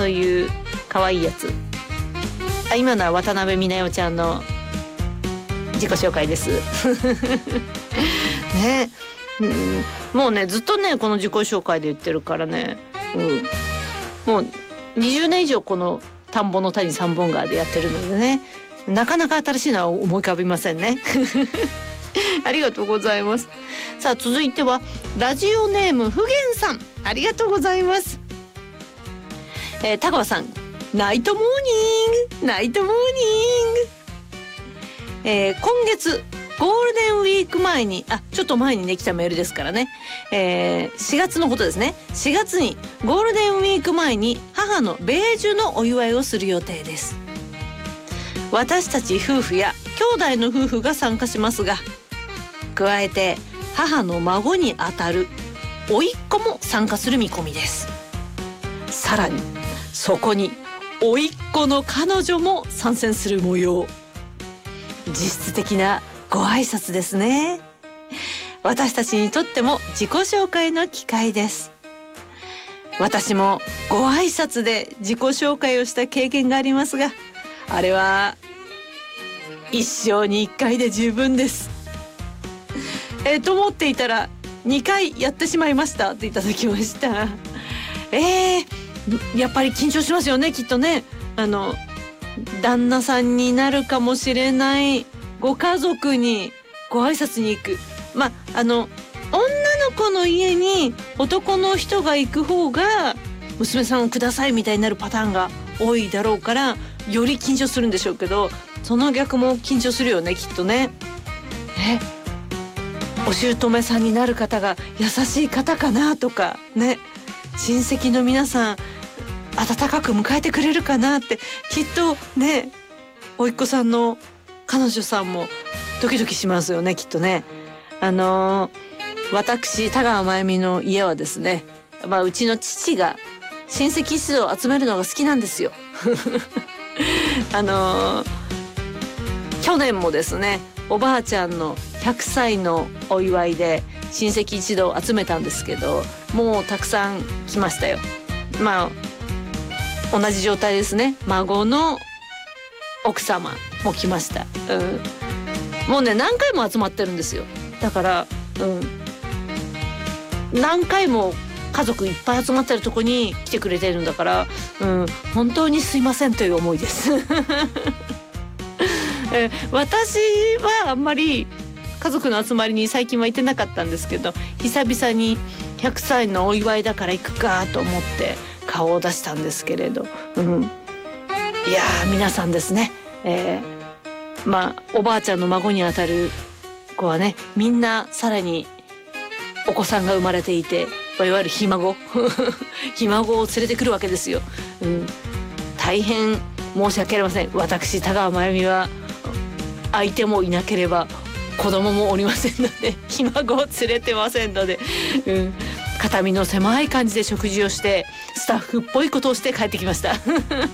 そういう可愛いやつ。今のは渡辺美奈代ちゃんの自己紹介ですね、もうねずっとねこの自己紹介で言ってるからね、もう20年以上この田んぼの谷三本川でやってるのでね、なかなか新しいのは思い浮かびませんねありがとうございます。さあ続いてはラジオネームふげんさん、ありがとうございます。田川さん、ナイトモーニング、ナイトモーニング。今月ゴールデンウィーク前にちょっと前にね来たメールですからね、4月のことですね。4月にゴールデンウィーク前に母の米寿のお祝いをする予定です。私たち夫婦や兄弟の夫婦が参加しますが、加えて母の孫にあたる甥っ子も参加する見込みです。さらにそこに甥っ子の彼女も参戦する模様。実質的なご挨拶ですね。私たちにとっても自己紹介の機会です。私もご挨拶で自己紹介をした経験がありますが、あれは一生に一回で十分です。と思っていたら2回やってしまいましたっていただきました。やっぱり緊張しますよね、きっとね。旦那さんになるかもしれないご家族にご挨拶に行く。女の子の家に男の人が行く方が娘さんをくださいみたいになるパターンが多いだろうから、より緊張するんでしょうけど、その逆も緊張するよね、きっとね。お姑さんになる方が優しい方かなとかね、親戚の皆さん温かく迎えてくれるかなって、きっとね、おいっ子さんの彼女さんもドキドキしますよね、きっとね。私田川真由美の家はですね、うちの父が親戚一同を集めるのが好きなんですよ去年もですね、おばあちゃんの100歳のお祝いで親戚一同集めたんですけど、もうたくさん来ましたよ。同じ状態ですね。孫の奥様も来ました。もうね何回も集まってるんですよ。だから、何回も家族いっぱい集まってるとこに来てくれてるんだから、本当にすいませんという思いです私はあんまり家族の集まりに最近は行ってなかったんですけど、久々に100歳のお祝いだから行くかと思って顔を出したんですけれど、いや皆さんですね、おばあちゃんの孫にあたる子はね、みんなさらにお子さんが生まれていて、いわゆるひ孫ひ孫を連れてくるわけですよ。大変申し訳ありません。私田川真由美は相手もいなければ子供もおりませんので、ひ孫を連れてませんので、肩身の狭い感じで食事をしてスタッフっぽいことをして帰ってきました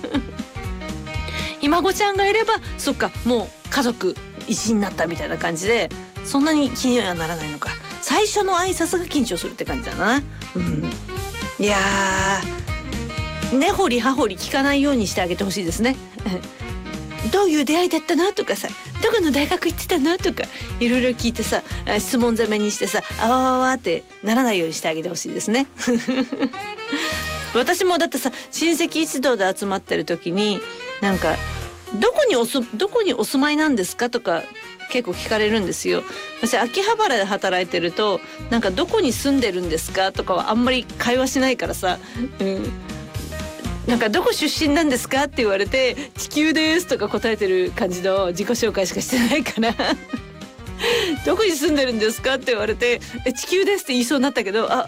ひ孫ちゃんがいればそっか、もう家族一になったみたいな感じで、そんなに気にはならないのか。最初の挨拶が緊張するって感じだな。いや根掘り葉掘り聞かないようにしてあげてほしいですねどういう出会いだったのとかさ、どこの大学行ってたのとかいろいろ聞いてさ、質問攻めにしてさ、あわわわってならないようにしてあげてほしいですね私もだってさ、親戚一同で集まってる時になんかどこにお住まいなんですかとか結構聞かれるんですよ。私秋葉原で働いてると、なんかどこに住んでるんですかとかはあんまり会話しないからさ、なんかどこ出身なんですかって言われて、地球ですとか答えてる感じの自己紹介しかしてないからどこに住んでるんですかって言われて、地球ですって言いそうになったけど、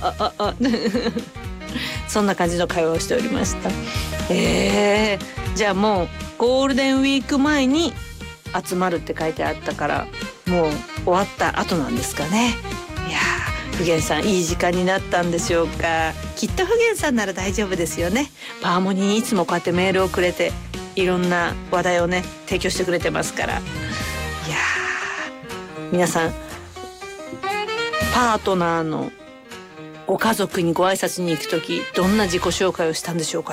そんな感じの会話をしておりました。じゃあもうゴールデンウィーク前に集まるって書いてあったから、もう終わった後なんですかね。いやー、ふげんさんいい時間になったんでしょうか。きっとふげんさんなら大丈夫ですよね。パーモニーにいつもこうやってメールをくれて、いろんな話題をね提供してくれてますから。いやー、皆さんパートナーのご家族にご挨拶に行くとき、どんな自己紹介をしたんでしょうか